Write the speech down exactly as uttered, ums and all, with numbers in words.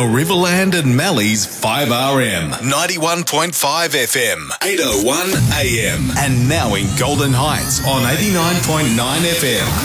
Riverland and Mally's five R M, ninety-one point five F M, eight oh one A M, and now in Golden Heights on eighty-nine point nine F M.